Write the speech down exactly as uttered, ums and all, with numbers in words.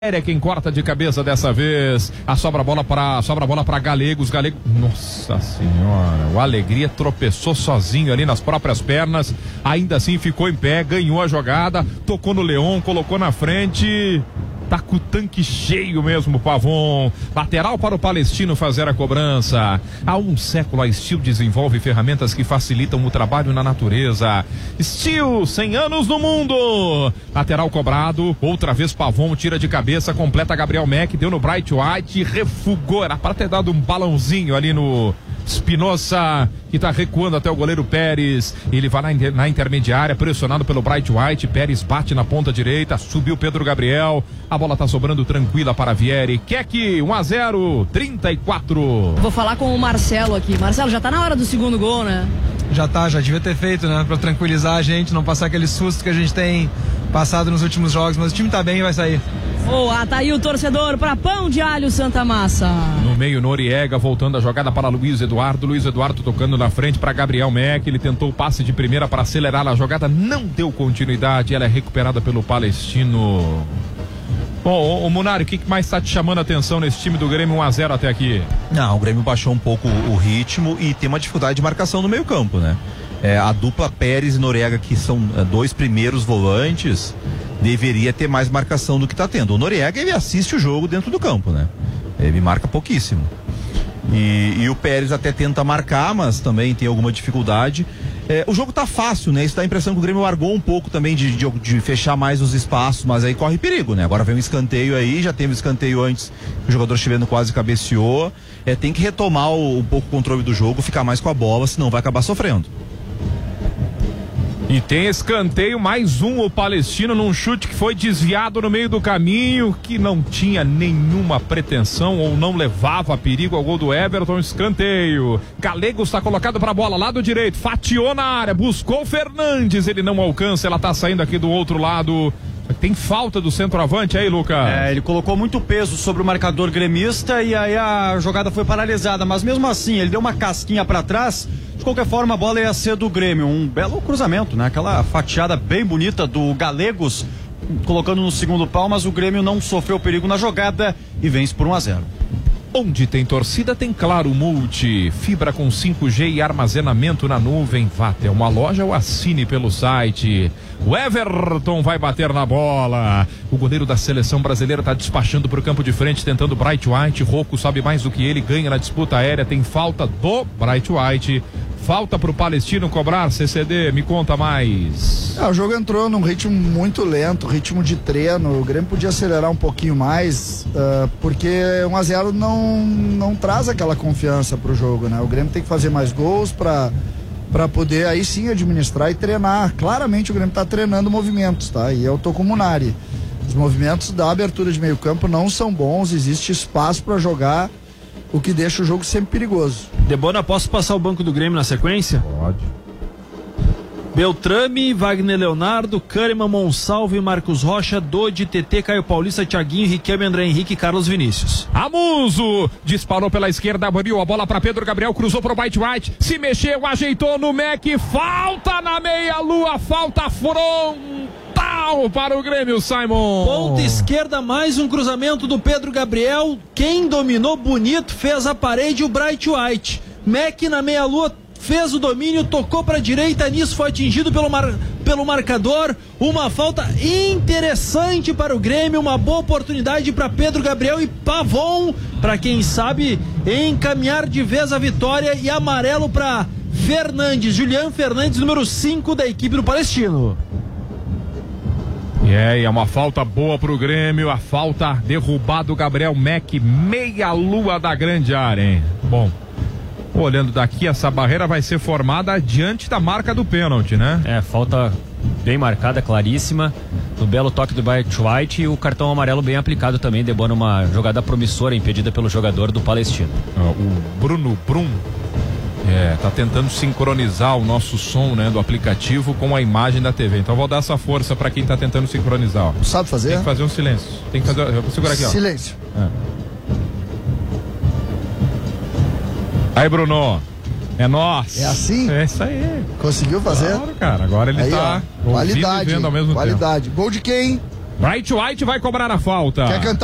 É quem corta de cabeça dessa vez. A sobra bola para sobra bola para Galegos. Galegos. Nossa senhora, o Alegria tropeçou sozinho ali nas próprias pernas. Ainda assim ficou em pé, ganhou a jogada, tocou no Leão, colocou na frente. Tá com o tanque cheio mesmo, Pavon. Lateral para o Palestino fazer a cobrança. Há um século a Steel desenvolve ferramentas que facilitam o trabalho na natureza. Steel, cem anos no mundo. Lateral cobrado, outra vez Pavon tira de cabeça, completa Gabriel Mack, deu no Bright White, refugou. Era para ter dado um balãozinho ali no Espinosa, que tá recuando até o goleiro Pérez. Ele vai na, inter, na intermediária, pressionado pelo Bright White. Pérez bate na ponta direita, subiu Pedro Gabriel. A bola tá sobrando tranquila para Vieri. Keck, um a zero, trinta e quatro. Vou falar com o Marcelo aqui. Marcelo, já tá na hora do segundo gol, né? Já tá, já devia ter feito, né? Pra tranquilizar a gente, não passar aquele susto que a gente tem passado nos últimos jogos. Mas o time tá bem e vai sair. Boa, tá aí o torcedor para Pão de Alho Santa Massa. No meio, Noriega voltando a jogada para Luiz Eduardo. Luiz Eduardo tocando na frente para Gabriel Mack. Ele tentou o passe de primeira para acelerar a jogada, não deu continuidade. Ela é recuperada pelo Palestino. Bom, o Munari, o que mais está te chamando a atenção nesse time do Grêmio um a zero até aqui? Não, o Grêmio baixou um pouco o ritmo e tem uma dificuldade de marcação no meio campo, né? É, a dupla Pérez e Noriega, que são é, dois primeiros volantes, deveria ter mais marcação do que está tendo. O Noriega, ele assiste o jogo dentro do campo, né? Ele marca pouquíssimo. E, e o Pérez até tenta marcar, mas também tem alguma dificuldade. É, o jogo tá fácil, né? Isso dá a impressão que o Grêmio largou um pouco também de, de, de fechar mais os espaços, mas aí corre perigo, né? Agora vem um escanteio aí, já teve um escanteio antes, o jogador chileno quase cabeceou. É, tem que retomar o, um pouco o controle do jogo, ficar mais com a bola, senão vai acabar sofrendo. E tem escanteio, mais um, o Palestino num chute que foi desviado no meio do caminho, que não tinha nenhuma pretensão ou não levava a perigo ao gol do Everton. Escanteio. Galegos está colocado para a bola, lado direito, fatiou na área, buscou o Fernandes, ele não alcança, ela tá saindo aqui do outro lado. Tem falta do centroavante aí, Lucas? É, ele colocou muito peso sobre o marcador gremista e aí a jogada foi paralisada, mas mesmo assim ele deu uma casquinha para trás. De qualquer forma, a bola ia ser do Grêmio. Um belo cruzamento, né? Aquela fatiada bem bonita do Galegos, colocando no segundo pau, mas o Grêmio não sofreu perigo na jogada e vence por um a zero. Onde tem torcida, tem Claro Multi. Fibra com cinco G e armazenamento na nuvem. Vá até uma loja ou assine pelo site. O Everton vai bater na bola. O goleiro da seleção brasileira está despachando para o campo de frente, tentando Bright White. Rocco sabe mais do que ele, ganha na disputa aérea. Tem falta do Bright White. Falta para o Palestino cobrar. C C D, me conta mais. Ah, o jogo entrou num ritmo muito lento, ritmo de treino. O Grêmio podia acelerar um pouquinho mais, uh, porque um a zero não, não traz aquela confiança pro jogo, né? O Grêmio tem que fazer mais gols para para poder aí sim administrar e treinar. Claramente o Grêmio tá treinando movimentos, tá? E eu tô com o Munari. Os movimentos da abertura de meio campo não são bons, existe espaço para jogar, o que deixa o jogo sempre perigoso. Debona, posso passar o banco do Grêmio na sequência? Pode. Beltrame, Wagner Leonardo, Kahneman, Monsalve, Marcos Rocha, Dodi, T T, Caio Paulista, Thiaguinho, Riquelme, André Henrique e Carlos Vinícius. Amuso disparou pela esquerda, abriu a bola para Pedro Gabriel, cruzou para o Bright White, se mexeu, ajeitou no Mack, falta na meia-lua, falta frontal para o Grêmio, Simon. Ponta esquerda, mais um cruzamento do Pedro Gabriel, quem dominou bonito fez a parede, o Bright White. Mack na meia-lua fez o domínio, tocou para a direita, nisso foi atingido pelo, mar, pelo marcador. Uma falta interessante para o Grêmio, uma boa oportunidade para Pedro Gabriel e Pavon, para quem sabe encaminhar de vez a vitória, e amarelo para Fernandes, Julián Fernandes, número cinco da equipe do Palestino. E é, é uma falta boa pro Grêmio, a falta derrubada do Gabriel Mack, meia lua da grande área, hein? Bom, olhando daqui, essa barreira vai ser formada diante da marca do pênalti, né? É, falta bem marcada, claríssima, no belo toque do Bright White, e o cartão amarelo bem aplicado também, debona uma jogada promissora impedida pelo jogador do Palestino. O Bruno Brum é, tá tentando sincronizar o nosso som, né, do aplicativo com a imagem da T V. Então eu vou dar essa força para quem tá tentando sincronizar, ó. Sabe fazer? Tem que fazer um silêncio. Tem que fazer, eu vou segurar aqui, ó. Silêncio. É. Aí, Bruno, é nós. É assim? É isso aí. Conseguiu fazer? Claro, cara. Agora ele aí, tá ó, qualidade, vendo ao mesmo qualidade. tempo. Gol de quem? Bright White vai cobrar a falta. Quer cantar